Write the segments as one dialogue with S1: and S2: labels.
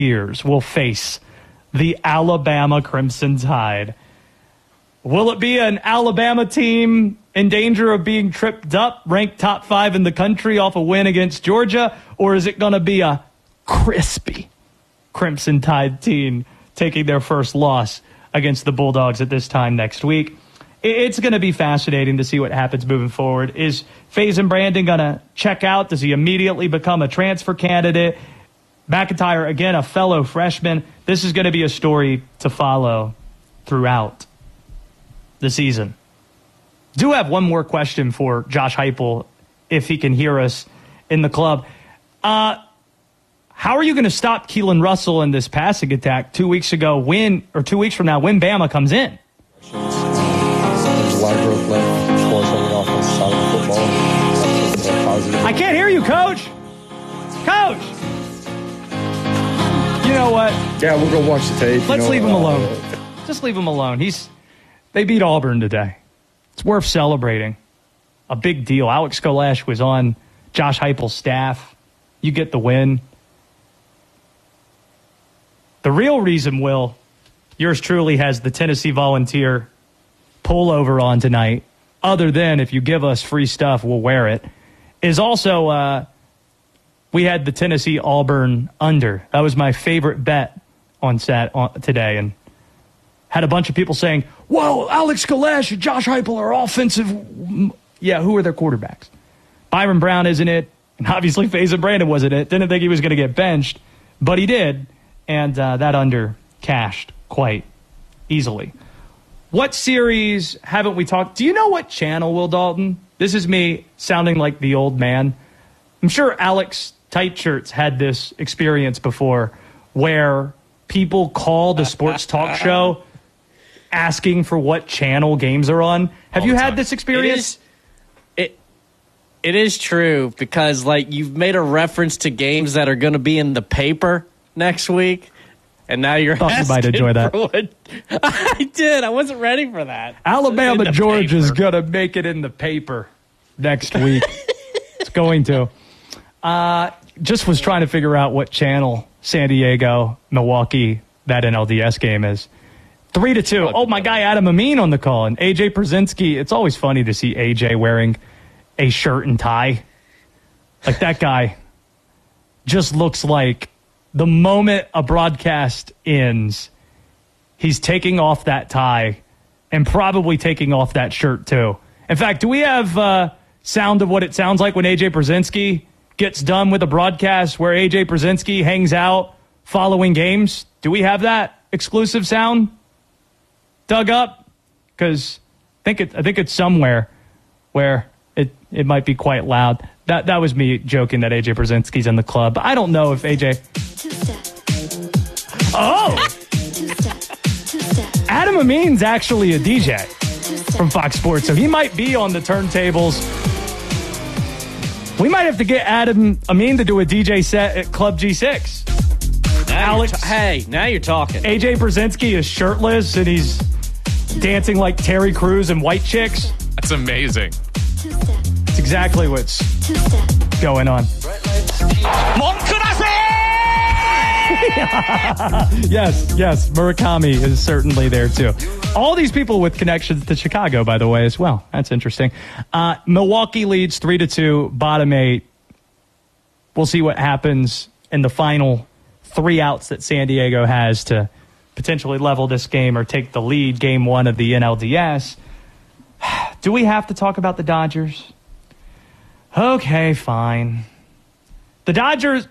S1: years will face the Alabama Crimson Tide. Will it be an Alabama team in danger of being tripped up, ranked top 5 in the country off a win against Georgia, or is it going to be a crispy Crimson Tide team taking their first loss against the Bulldogs at this time next week? It's going to be fascinating to see what happens moving forward. Is Faison Brandon going to check out? Does he immediately become a transfer candidate? McIntyre, again, a fellow freshman. This is going to be a story to follow throughout the season. Do have one more question for Josh Heupel, if he can hear us in the club. How are you going to stop Keelan Russell in this passing attack 2 weeks ago when Bama comes in?
S2: There's a lot of growth left, of course, on the offensive side of the football. Positive.
S1: I can't hear you, Coach. Coach! You know what?
S2: Yeah, we'll go watch the tape.
S1: Let's leave him alone. Just leave him alone. They beat Auburn today. It's worth celebrating. A big deal. Alex Kolesh was on Josh Heupel's staff. You get the win. The real reason, Will, yours truly has the Tennessee Volunteer pullover on tonight, other than if you give us free stuff, we'll wear it, is also we had the Tennessee Auburn under. That was my favorite bet on today, and had a bunch of people saying, whoa, Alex Kolesh and Josh Heupel are offensive. Yeah, who are their quarterbacks? Byron Brown isn't it, and obviously Faison Brandon wasn't it. Didn't think he was going to get benched, but he did, and that under cashed quite easily. What series haven't we talked? Do you know what channel, Will Dalton? This is me sounding like the old man. I'm sure Alex Tightshirts had this experience before where people call the sports talk show asking for what channel games are on. Have you had this experience?
S3: It is true because, like, you've made a reference to games that are going to be in the paper next week. And now you're
S1: thought you might enjoy that.
S3: I did. I wasn't ready for that.
S1: Alabama, Georgia is going to make it in the paper next week. It's going to. Just was trying to figure out what channel San Diego, Milwaukee, that NLDS game is. 3-2. Oh, my guy Adam Amin on the call. And AJ Brzezinski. It's always funny to see AJ wearing a shirt and tie. Like, that guy just looks like the moment a broadcast ends, he's taking off that tie and probably taking off that shirt too. In fact, do we have sound of what it sounds like when AJ Brzezinski gets done with a broadcast where AJ Brzezinski hangs out following games? Do we have that exclusive sound dug up? Because I think it's somewhere where it might be quite loud. That was me joking that AJ Brzezinski's in the club. I don't know if AJ... Oh! Adam Amin's actually a DJ from Fox Sports, so he might be on the turntables. We might have to get Adam Amin to do a DJ set at Club G6.
S3: Alex, hey, now you're talking.
S1: AJ Brzezinski is shirtless and he's dancing like Terry Crews and White Chicks.
S4: That's amazing.
S1: It's exactly what's going on. Yes, Murakami is certainly there too. All these people with connections to Chicago, by the way, as well. That's interesting. Milwaukee leads 3-2, bottom 8. We'll see what happens in the final 3 outs that San Diego has to potentially level this game or take the lead, game 1 of the NLDS. Do we have to talk about the Dodgers? Okay, fine. The Dodgers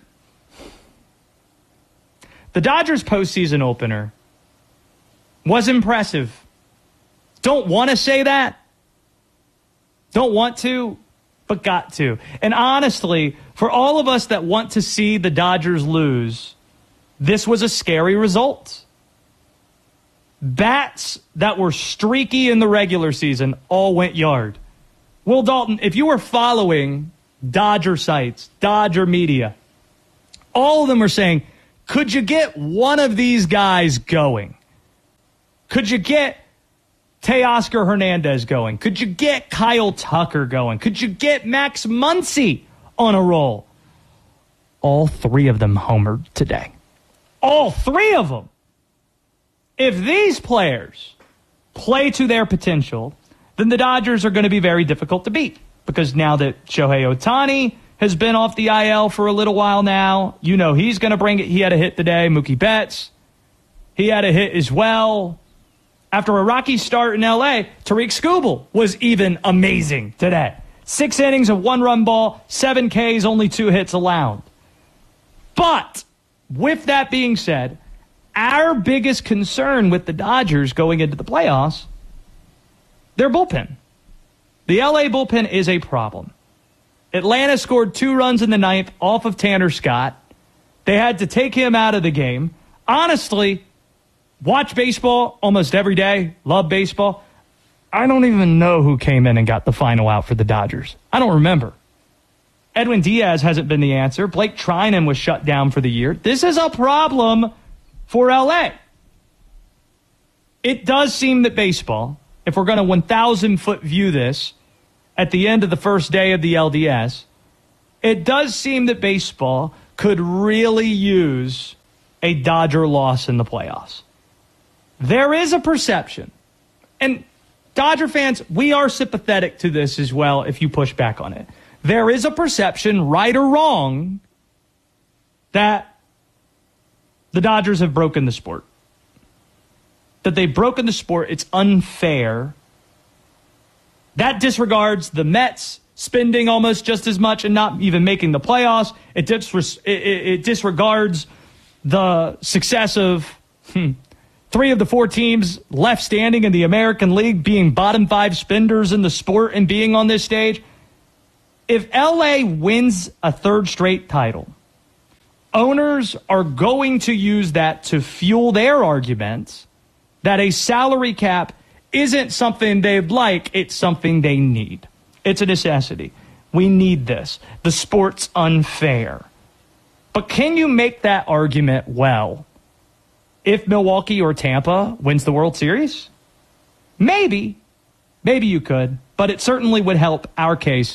S1: postseason opener was impressive. Don't want to say that. Don't want to, but got to. And honestly, for all of us that want to see the Dodgers lose, this was a scary result. Bats that were streaky in the regular season all went yard. Will Dalton, if you were following Dodger sites, Dodger media, all of them are saying, could you get one of these guys going? Could you get Teoscar Hernandez going? Could you get Kyle Tucker going? Could you get Max Muncy on a roll? All 3 of them homered today. all three of them. If these players play to their potential, then the Dodgers are going to be very difficult to beat. Because now that Shohei Ohtani has been off the IL for a little while now, you know he's going to bring it. He had a hit today. Mookie Betts, he had a hit as well. After a rocky start in L.A., Tariq Skubal was even amazing today. 6 innings, a 1-run ball, 7 Ks, only 2 hits allowed. But with that being said, our biggest concern with the Dodgers going into the playoffs, their bullpen. The L.A. bullpen is a problem. Atlanta scored 2 runs in the 9th off of Tanner Scott. They had to take him out of the game. Honestly, watch baseball almost every day. Love baseball. I don't even know who came in and got the final out for the Dodgers. I don't remember. Edwin Diaz hasn't been the answer. Blake Trinan was shut down for the year. This is a problem for L.A. It does seem that baseball, if we're going to 1,000-foot view this at the end of the first day of the LDS, it does seem that baseball could really use a Dodger loss in the playoffs. There is a perception, and Dodger fans, we are sympathetic to this as well if you push back on it. There is a perception, right or wrong, that the Dodgers have broken the sport. That they've broken the sport. It's unfair. That disregards the Mets spending almost just as much and not even making the playoffs. It disregards the success of 3 of the 4 teams left standing in the American League being bottom 5 spenders in the sport and being on this stage. If LA wins a 3rd straight title, owners are going to use that to fuel their arguments that a salary cap isn't something they'd like, it's something they need. It's a necessity. We need this. The sport's unfair. But can you make that argument well if Milwaukee or Tampa wins the World Series? Maybe. Maybe you could. But it certainly would help our case,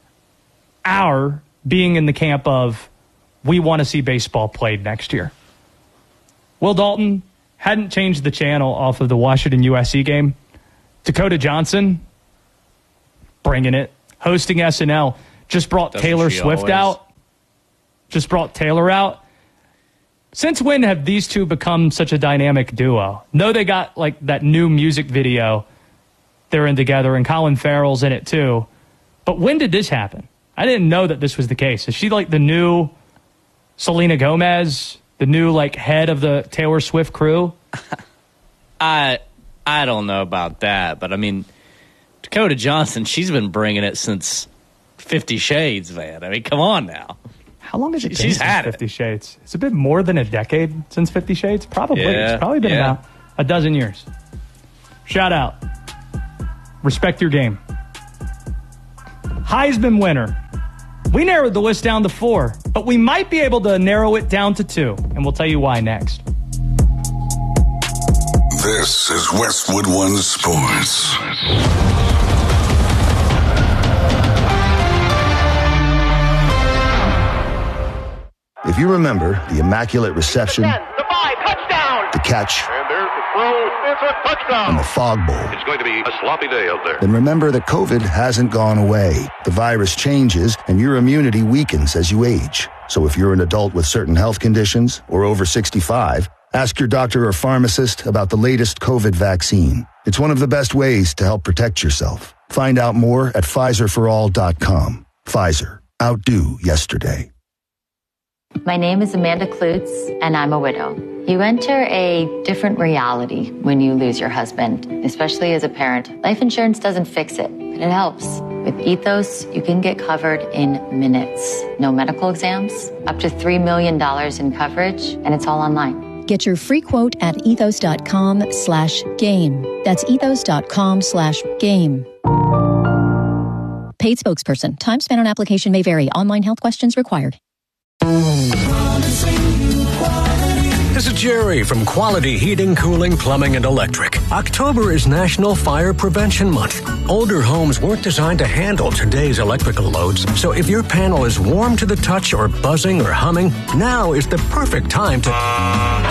S1: our being in the camp of we want to see baseball played next year. Will Dalton hadn't changed the channel off of the Washington USC game. Dakota Johnson, bringing it. Hosting SNL. Just brought Taylor Swift out. Just brought Taylor out. Since when have these two become such a dynamic duo? No, they got like that new music video they're in together, and Colin Farrell's in it too. But when did this happen? I didn't know that this was the case. Is she like the new Selena Gomez, the new like head of the Taylor Swift crew?
S3: I don't know about that, but I mean, Dakota Johnson, she's been bringing it since 50 Shades, man. I mean, come on now.
S1: How long has it been since 50 Shades? It's a bit more than a decade since 50 Shades? Probably. Yeah, it's probably been about a dozen years. Shout out. Respect your game. Heisman winner. We narrowed the list down to 4, but we might be able to narrow it down to 2, and we'll tell you why next.
S4: This is Westwood One Sports.
S5: If you remember the Immaculate Reception,
S6: the 5, touchdown,
S5: the catch,
S6: and there's the throw, it's a touchdown,
S5: and the Fog Bowl,
S6: it's going to be a sloppy day out there.
S5: Then remember that COVID hasn't gone away. The virus changes, and your immunity weakens as you age. So if you're an adult with certain health conditions or over 65, ask your doctor or pharmacist about the latest COVID vaccine. It's one of the best ways to help protect yourself. Find out more at PfizerForAll.com. Pfizer. Outdo yesterday.
S7: My name is Amanda Klutz, and I'm a widow. You enter a different reality when you lose your husband, especially as a parent. Life insurance doesn't fix it, but it helps. With Ethos, you can get covered in minutes. No medical exams, up to $3 million in coverage, and it's all online.
S8: Get your free quote at ethos.com/game. That's ethos.com/game. Paid spokesperson. Time spent on application may vary. Online health questions required.
S4: The
S9: This is Jerry from Quality Heating, Cooling, Plumbing, and Electric. October is National Fire Prevention Month. Older homes weren't designed to handle today's electrical loads, so if your panel is warm to the touch or buzzing or humming, now is the perfect time to